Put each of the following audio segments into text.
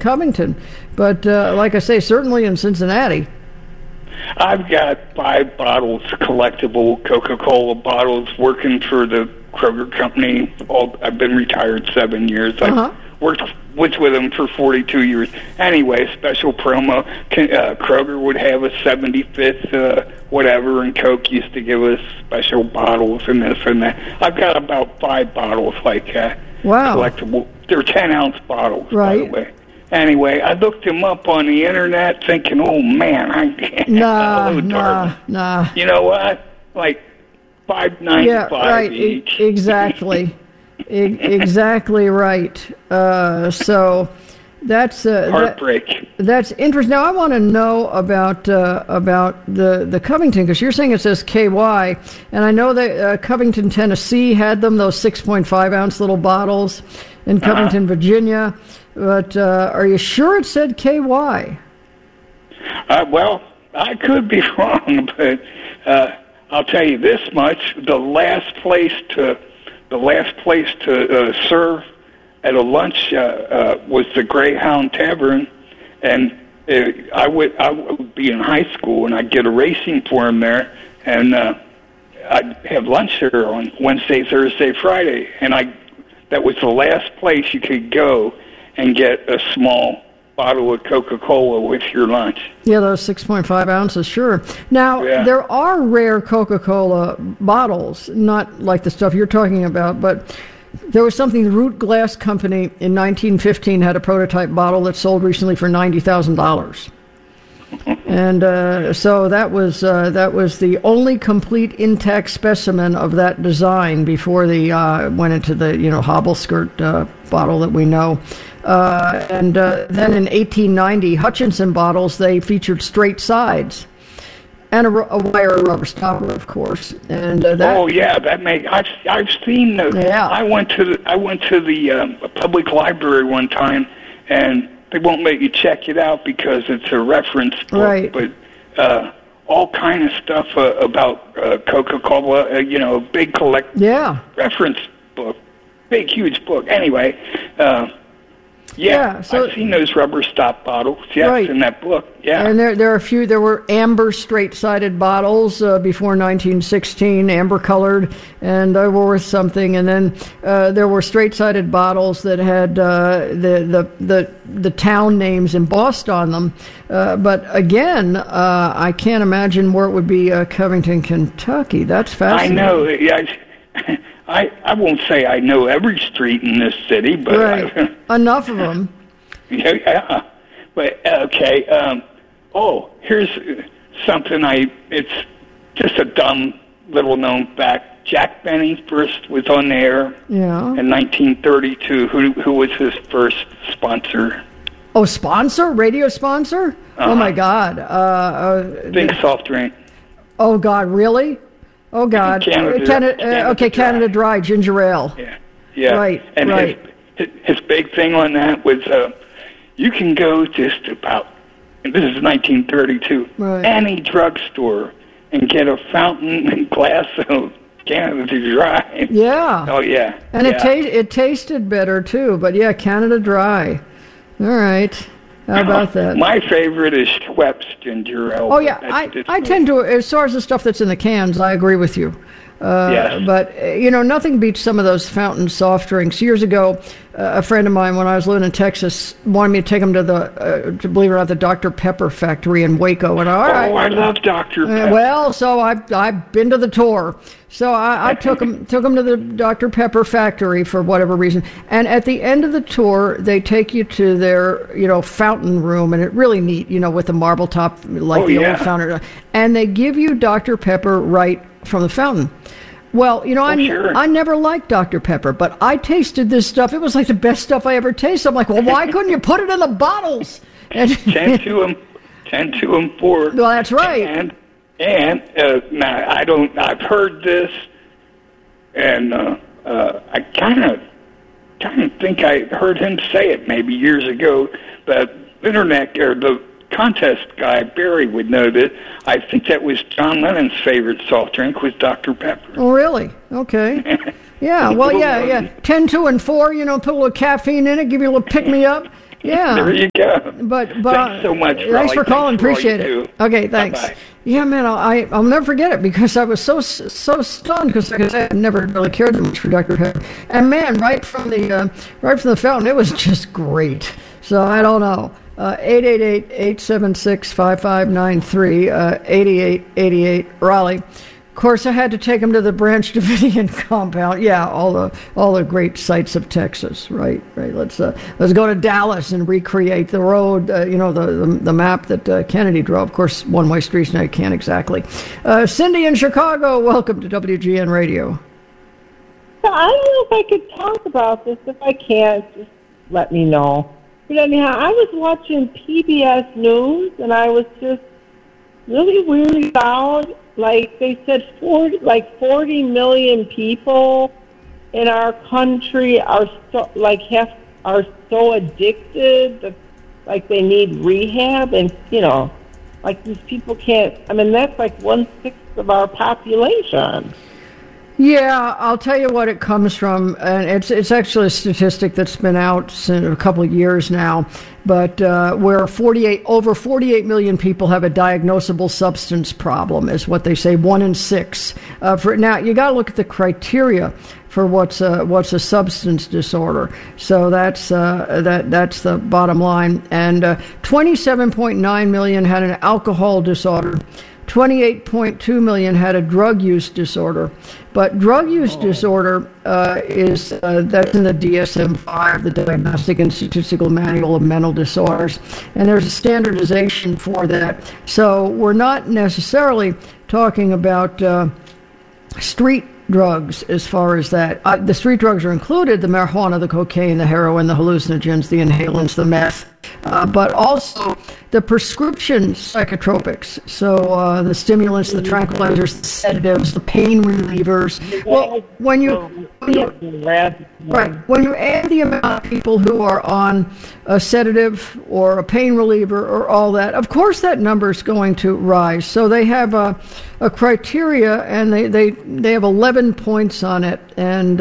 Covington. But like I say, certainly in Cincinnati. I've got 5 bottles, collectible Coca-Cola bottles, working for the Kroger company. I've been retired 7 years. I've worked with them for 42 years. Anyway, special promo. Kroger would have a 75th whatever, and Coke used to give us special bottles and this and that. I've got about 5 bottles like that. Wow. Collectible. They're 10-ounce bottles, right. By the way. Anyway, I looked them up on the internet thinking, oh, man, I can't. Nah. You know what? Like $5.95 each. Exactly. Exactly right. So that's heartbreak. That's interesting. Now I want to know about the Covington, because you're saying it says KY, and I know that Covington, Tennessee had them, those 6.5 ounce little bottles, in Covington, Virginia. But are you sure it said KY? Well, I could be wrong, but I'll tell you this much: the last place to serve at a lunch was the Greyhound Tavern, and I would be in high school, and I'd get a racing form there, and I'd have lunch there on Wednesday, Thursday, Friday, and that was the last place you could go and get a small bottle of Coca-Cola with your lunch. Yeah, those 6.5 ounces, sure. Now, there are rare Coca-Cola bottles, not like the stuff you're talking about, but there was something, the Root Glass Company in 1915 had a prototype bottle that sold recently for $90,000. And so that was the only complete intact specimen of that design before they went into the hobble skirt bottle that we know. And then in 1890, Hutchinson bottles, they featured straight sides and a wire rubber stopper, of course. And that I've seen those. Yeah. I went to the public library one time, and they won't let you check it out because it's a reference book. Right. But all kind of stuff about Coca-Cola, a big reference book, big, huge book. Anyway, so I've seen those rubber stop bottles, right, in that book. Yeah. And there were amber straight-sided bottles before 1916, amber-colored, and they were worth something. And then there were straight-sided bottles that had the town names embossed on them. But again, I can't imagine where it would be Covington, Kentucky. That's fascinating. I know. Yeah. I won't say I know every street in this city, but right. Enough of them. Yeah. But okay. Here's something. It's just a dumb little known fact. Jack Benny first was on the air in 1932. Who was his first sponsor? Oh, sponsor? Radio sponsor? Oh my God. Think soft drink. Oh God, really? Oh God! Canada Dry ginger ale. Yeah. Right. And right. His big thing on that was you can go just about. And this is 1932. Right. Any drugstore and get a fountain glass of Canada Dry. Yeah. Oh yeah. And it tasted better too. But yeah, Canada Dry. All right. How about that? My favorite is Schweppes ginger ale. Oh, yeah. I tend to, as far as the stuff that's in the cans, I agree with you. Yes. But, nothing beats some of those fountain soft drinks. Years ago, a friend of mine, when I was living in Texas, wanted me to take him to believe it or not, the Dr. Pepper factory in Waco. And I love Dr. Pepper. Well, so I've been to the tour. So I took him to the Dr. Pepper factory for whatever reason. And at the end of the tour, they take you to their, fountain room, and it's really neat, with the marble top, like old fountain. And they give you Dr. Pepper right from the fountain. Well, I never liked Dr. Pepper, but I tasted this stuff. It was like the best stuff I ever tasted. I'm like, well, why couldn't you put it in the bottles? 10 to 4. Well, that's right. And now I've heard this, and I kind of think I heard him say it maybe years ago. The internet or the contest guy Barry would know that. I think that was John Lennon's favorite soft drink was Dr. Pepper. Oh, really? Okay. Yeah. Well, yeah. 10, 2, and 4. Put a little caffeine in it, give you a little pick me up. Yeah. There you go. But thanks so much, Raleigh. Thanks for calling. Appreciate it. Too. Okay, thanks. Bye-bye. Yeah, man, I'll never forget it because I was so stunned because, like I said, I never really cared that much for Dr. Pepper. And man, right from the fountain, it was just great. So I don't know. 888-876-5593, 8888 Raleigh. Of course, I had to take him to the Branch Davidian compound. Yeah, all the great sights of Texas. Right. Let's go to Dallas and recreate the road. The map that Kennedy drove. Of course, one-way streets now you can't exactly. Cindy in Chicago, welcome to WGN Radio. I don't know if I could talk about this. If I can't, just let me know. But anyhow, I was watching PBS News, and I was just really weirded out. Like they said, 40 million people in our country are so addicted that like they need rehab, and like these people can't. I mean, that's like 1/6 of our population. Yeah, I'll tell you what it comes from, and it's actually a statistic that's been out since a couple of years now, but where over 48 million people have a diagnosable substance problem, is what they say, 1 in 6. Now, you got to look at the criteria for what's a substance disorder. So that's the bottom line. And 27.9 million had an alcohol disorder. 28.2 million had a drug use disorder, but drug use disorder is that's in the DSM-5, the Diagnostic and Statistical Manual of Mental Disorders, and there's a standardization for that. So we're not necessarily talking about street drugs as far as that. The street drugs are included: the marijuana, the cocaine, the heroin, the hallucinogens, the inhalants, the meth. But also the prescription psychotropics, so the stimulants, the tranquilizers, the sedatives, the pain relievers. Well, when you add the amount of people who are on a sedative or a pain reliever or all that, of course that number is going to rise. So they have a criteria, and they have 11 points on it, and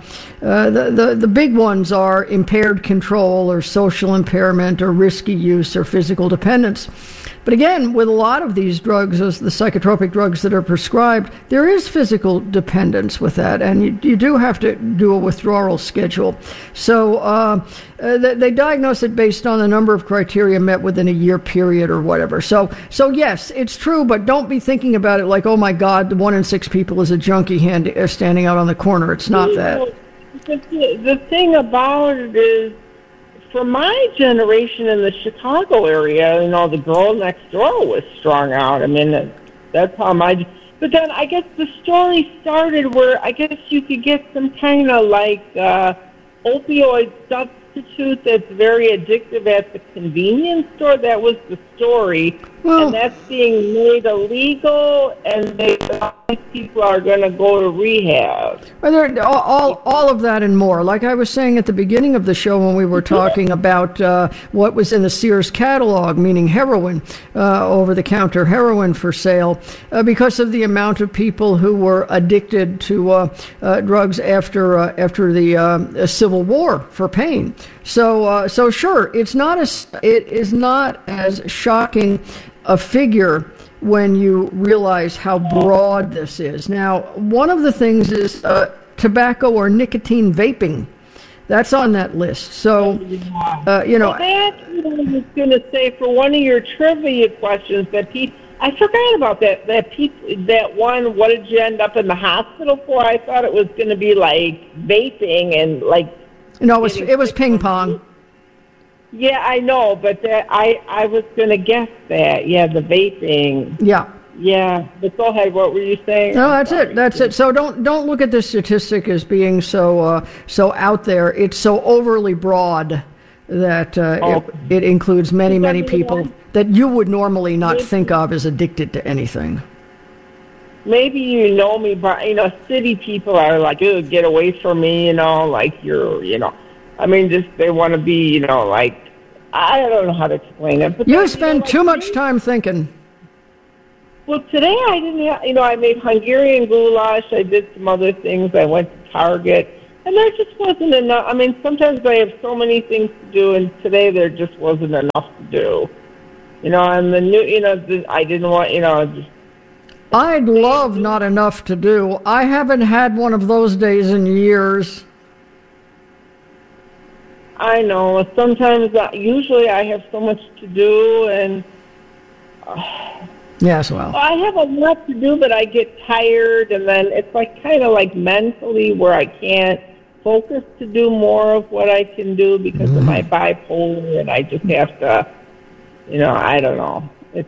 the big ones are impaired control or social impairment or risky use or physical dependence. But again, with a lot of these drugs, as the psychotropic drugs that are prescribed, there is physical dependence with that, and you do have to do a withdrawal schedule. So they diagnose it based on the number of criteria met within a year period or whatever. So yes, it's true, but don't be thinking about it like, oh my God, 1 in 6 people is a junkie standing out on the corner. It's not that. The thing about it is, for my generation in the Chicago area, the girl next door was strung out. I mean, that's how my... But then I guess the story started where I guess you could get some kind of opioid substitute that's very addictive at the convenience store. That was the story. Well, and that's being made illegal, and these people are going to go to rehab. All of that and more. Like I was saying at the beginning of the show when we were talking about what was in the Sears catalog, meaning heroin, over-the-counter heroin for sale, because of the amount of people who were addicted to drugs after the Civil War for pain. So sure, it is not as shocking a figure when you realize how broad this is. Now, one of the things is tobacco or nicotine vaping. That's on that list. So, Well, that's what I was going to say for one of your trivia questions. I forgot about that. That one. What did you end up in the hospital for? I thought it was going to be like vaping and like. No, it was ping pong. Yeah, I know, but I was going to guess that. Yeah, the vaping. Yeah. Yeah, but go ahead. What were you saying? No, that's it. So don't look at this statistic as being so out there. It's so overly broad that it includes many people that you would normally not think of as addicted to anything. Maybe you know me, but city people are like, "Ew, get away from me," like you're, I mean, just they want to be, like, I don't know how to explain it. But you spend too much time thinking. Well, today I didn't have, I made Hungarian goulash. I did some other things. I went to Target. And there just wasn't enough. I mean, sometimes I have so many things to do, and today there just wasn't enough to do. And I didn't want, just... I'd love not enough to do. I haven't had one of those days in years. I know. Sometimes, usually I have so much to do, and... Yes, well. I have a lot to do, but I get tired, and then it's kind of mentally where I can't focus to do more of what I can do because of my bipolar, and I just have to, I don't know. It's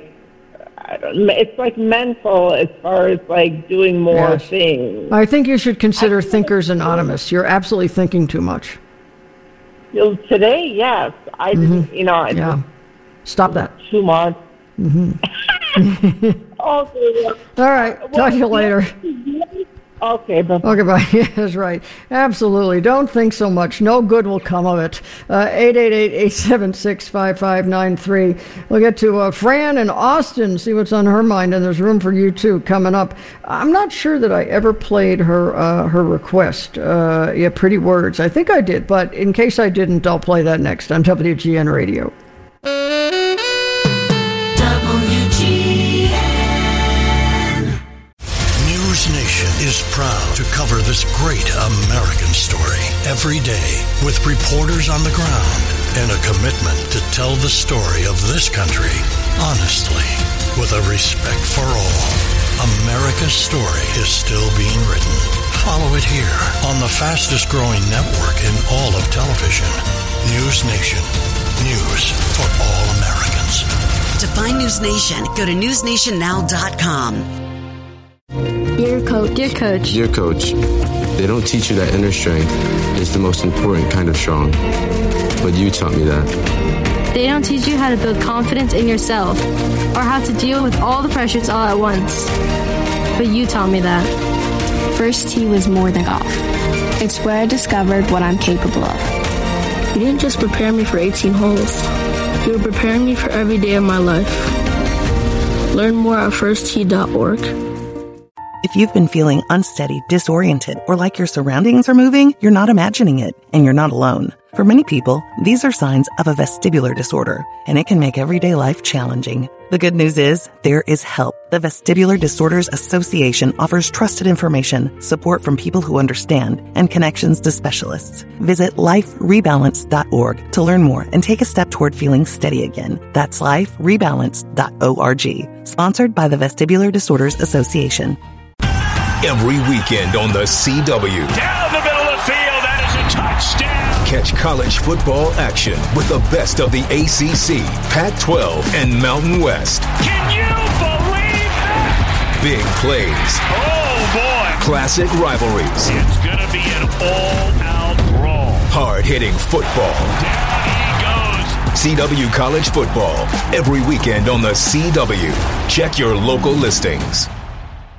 it's mental as far as doing more things. I think you should consider Thinkers Anonymous. You're absolutely thinking too much. Today, yes. I didn't, Stop that. Too much. Okay. All right. Talk to you later. Okay, bye. Okay, bye. Yes, right. Absolutely. Don't think so much. No good will come of it. 888-876-5593. We'll get to Fran in Austin, see what's on her mind, and there's room for you, too, coming up. I'm not sure that I ever played her request. Pretty Words. I think I did, but in case I didn't, I'll play that next on WGN Radio. Is proud to cover this great American story every day with reporters on the ground and a commitment to tell the story of this country honestly with a respect for all. America's story is still being written. Follow it here on the fastest growing network in all of television. News Nation. News for all Americans. To find News Nation, go to newsnationnow.com. Dear Coach. Dear Coach. Dear Coach, they don't teach you that inner strength is the most important kind of strong. But you taught me that. They don't teach you how to build confidence in yourself or how to deal with all the pressures all at once. But you taught me that. First tee was more than golf. It's where I discovered what I'm capable of. You didn't just prepare me for 18 holes. You were preparing me for every day of my life. Learn more at firsttee.org. If you've been feeling unsteady, disoriented, or like your surroundings are moving, you're not imagining it, and you're not alone. For many people, these are signs of a vestibular disorder, and it can make everyday life challenging. The good news is, there is help. The Vestibular Disorders Association offers trusted information, support from people who understand, and connections to specialists. Visit liferebalance.org to learn more and take a step toward feeling steady again. That's liferebalance.org. Sponsored by the Vestibular Disorders Association. Every weekend on the CW. Down the middle of the field, that is a touchdown. Catch college football action with the best of the ACC, Pac-12, and Mountain West. Can you believe that? Big plays. Oh, boy. Classic rivalries. It's going to be an all-out brawl. Hard-hitting football. Down he goes. CW College Football. Every weekend on the CW. Check your local listings.